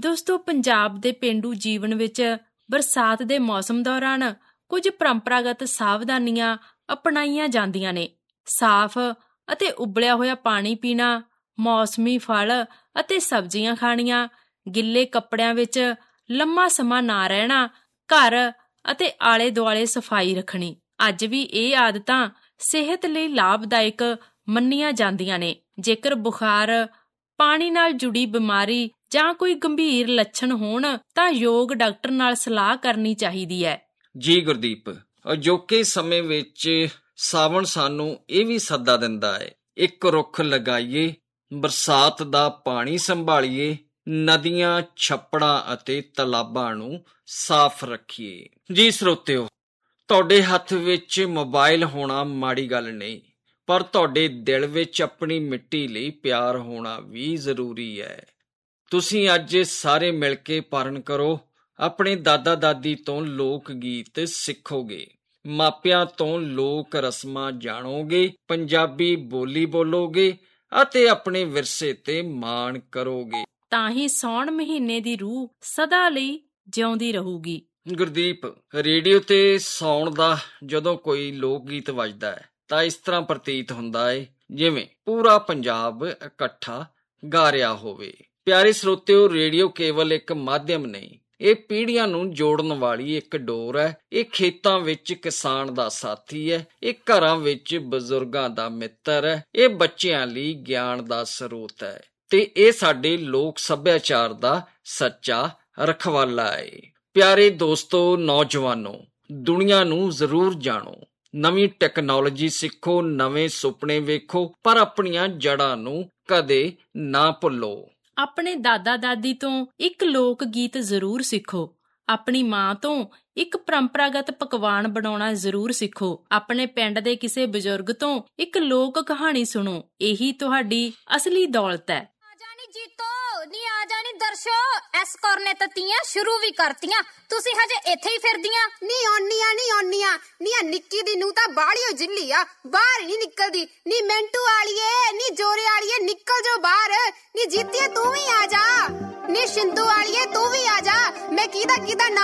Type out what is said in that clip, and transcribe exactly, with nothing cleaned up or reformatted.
ਦੋਸਤੋ, ਪੰਜਾਬ ਦੇ ਪੇਂਡੂ ਜੀਵਨ ਵਿੱਚ ਬਰਸਾਤ ਦੇ ਮੌਸਮ ਦੌਰਾਨ ਕੁਝ ਪਰੰਪਰਾਗਤ ਸਾਵਧਾਨੀਆਂ ਅਪਣਾਈਆਂ ਜਾਂਦੀਆਂ ਨੇ। ਸਾਫ਼ ਅਤੇ ਉਬਲਿਆ ਹੋਇਆ ਪਾਣੀ ਪੀਣਾ, ਮੌਸਮੀ ਫਲ ਅਤੇ ਸਬਜ਼ੀਆਂ ਖਾਣੀਆਂ, ਗਿੱਲੇ ਕੱਪੜਿਆਂ ਵਿੱਚ ਲੰਮਾ ਸਮਾਂ ਨਾ ਰਹਿਣਾ, ਘਰ ਅਤੇ ਆਲੇ ਦੁਆਲੇ ਸਫਾਈ ਰੱਖਣੀ। ਅੱਜ ਵੀ ਇਹ ਆਦਤਾਂ ਸਿਹਤ ਲਈ ਲਾਭਦਾਇਕ ਮੰਨੀਆਂ ਜਾਂਦੀਆਂ ਨੇ। ਜੇਕਰ ਬੁਖਾਰ, ਪਾਣੀ ਨਾਲ ਜੁੜੀ ਬਿਮਾਰੀ ਜਾਂ ਕੋਈ ਗੰਭੀਰ ਲੱਛਣ ਹੋਣ ਤਾਂ ਯੋਗ ਡਾਕਟਰ ਨਾਲ ਸਲਾਹ ਕਰਨੀ ਚਾਹੀਦੀ ਹੈ। ਜੀ ਗੁਰਦੀਪ, ਅਜੋਕੇ ਸਮੇਂ ਵਿੱਚ ਸਾਵਣ ਸਾਨੂੰ ਇਹ ਵੀ ਸੱਦਾ ਦਿੰਦਾ ਹੈ, ਇੱਕ ਰੁੱਖ ਲਗਾਈਏ, ਬਰਸਾਤ ਦਾ ਪਾਣੀ ਸੰਭਾਲੀਏ, ਨਦੀਆਂ, ਛੱਪੜਾਂ ਅਤੇ ਤਲਾਬਾਂ ਨੂੰ ਸਾਫ਼ ਰੱਖੀਏ। ਜੀ ਸਰੋਤਿਓ, ਤੁਹਾਡੇ ਹੱਥ ਵਿੱਚ ਮੋਬਾਈਲ ਹੋਣਾ ਮਾੜੀ ਗੱਲ ਨਹੀਂ, ਪਰ ਤੁਹਾਡੇ ਦਿਲ ਵਿੱਚ ਆਪਣੀ ਮਿੱਟੀ ਲਈ ਪਿਆਰ ਹੋਣਾ ਵੀ ਜ਼ਰੂਰੀ ਹੈ। ਤੁਸੀਂ ਅੱਜ ਸਾਰੇ ਮਿਲ ਕੇ ਪਾਰਨ ਕਰੋ, ਆਪਣੇ ਦਾਦਾ ਦਾਦੀ ਤੋਂ ਲੋਕ ਗੀਤ ਸਿੱਖੋਗੇ, ਮਾਪਿਆਂ ਤੋਂ ਲੋਕ ਰਸਮਾਂ ਜਾਣੋਗੇ, ਪੰਜਾਬੀ ਬੋਲੀ ਬੋਲੋਗੇ ਅਤੇ ਆਪਣੇ ਵਿਰਸੇ ਤੇ ਮਾਣ ਕਰੋਗੇ। ਤਾਂ ਹੀ ਸਾਉਣ ਮਹੀਨੇ ਦੀ ਰੂਹ ਸਦਾ ਲਈ ਜਿਉਂਦੀ ਰਹੂਗੀ। ਗੁਰਦੀਪ, ਰੇਡੀਓ ਤੇ ਸਾਉਣ ਦਾ ਜਦੋਂ ਕੋਈ ਲੋਕ ਗੀਤ ਵੱਜਦਾ ਹੈ ਤਾਂ ਇਸ ਤਰ੍ਹਾਂ ਪ੍ਰਤੀਤ ਹੁੰਦਾ ਹੈ ਜਿਵੇਂ ਪੂਰਾ ਪੰਜਾਬ ਇਕੱਠਾ ਗਾ ਰਿਹਾ ਹੋਵੇ। ਪਿਆਰੇ ਸਰੋਤਿਓ, ਰੇਡੀਓ ਕੇਵਲ ਇੱਕ ਮਾਧਿਅਮ ਨਹੀਂ, ਇਹ ਪੀੜ੍ਹੀਆਂ ਨੂੰ ਜੋੜਨ ਵਾਲੀ ਇੱਕ ਡੋਰ ਹੈ। ਇਹ ਖੇਤਾਂ ਵਿੱਚ ਕਿਸਾਨ ਦਾ ਸਾਥੀ ਹੈ, ਇਹ ਘਰਾਂ ਵਿੱਚ ਬਜ਼ੁਰਗਾਂ ਦਾ ਮਿੱਤਰ ਹੈ, ਇਹ ਬੱਚਿਆਂ ਲਈ ਗਿਆਨ ਦਾ ਸਰੋਤ ਹੈ ਤੇ ਇਹ ਸਾਡੇ ਲੋਕ ਸੱਭਿਆਚਾਰ ਦਾ ਸੱਚਾ ਰਖਵਾਲਾ ਹੈ। ਪਿਆਰੇ ਦੋਸਤੋ, ਨੌਜਵਾਨੋ, ਦੁਨੀਆ ਨੂੰ ਜ਼ਰੂਰ ਜਾਣੋ, ਨਵੀਂ ਟੈਕਨੋਲੋਜੀ ਸਿੱਖੋ, ਨਵੇਂ ਸੁਪਨੇ ਵੇਖੋ, ਪਰ ਆਪਣੀਆਂ ਜੜ੍ਹਾਂ ਨੂੰ ਕਦੇ ਨਾ ਭੁੱਲੋ। ਆਪਣੇ ਦਾਦਾ ਦਾਦੀ ਤੋਂ ਇੱਕ ਲੋਕ ਗੀਤ ਜ਼ਰੂਰ ਸਿੱਖੋ। ਆਪਣੀ ਮਾਂ ਤੋਂ ਇੱਕ ਪਰੰਪਰਾਗਤ ਪਕਵਾਨ ਬਣਾਉਣਾ ਜ਼ਰੂਰ ਸਿੱਖੋ। ਆਪਣੇ ਪਿੰਡ ਦੇ ਕਿਸੇ ਬਜ਼ੁਰਗ ਤੋਂ ਇੱਕ ਲੋਕ ਕਹਾਣੀ ਸੁਣੋ। ਇਹੀ ਤੁਹਾਡੀ ਅਸਲੀ ਦੌਲਤ ਹੈ। ਜੀਤੋ ਨੀ ਆ ਜਾਣੀ ਦਰਸ਼ੋ, ਐਸ ਕੌਰ ਨੇ ਤਤੀਆਂ ਸ਼ੁਰੂ ਵੀ ਕਰਤੀਆਂ, ਤੁਸੀਂ ਹਜੇ ਇੱਥੇ ਹੀ ਫਿਰਦੀਆਂ। ਨੀ ਆਉਣੀਆਂ ਨੀ ਆਉਣੀਆਂ ਨੀ ਆ ਨਿੱਕੀ ਦੀ ਨੂੰ ਤਾਂ ਬਾਹਲੀਓ ਜਿੱਲੀ ਆ, ਬਾਹਰ ਹੀ ਨੀ ਨਿਕਲਦੀ। ਨੀ ਮਿੰਟੂ ਵਾਲੀਏ, ਨੀ ਜੋਰੇ ਵਾਲੀਏ, ਨਿਕਲ ਜੋ ਬਾਹਰ। ਨੀ ਜੀਤੀਏ ਤੂੰ ਵੀ ਆ ਜਾ, ਨੀ ਸ਼ਿੰਦੂ ਵਾਲੀਏ ਤੂੰ ਵੀ ਆ ਜਾ। ਮੈਂ ਕਿਹਦਾ ਕਿਹਦਾ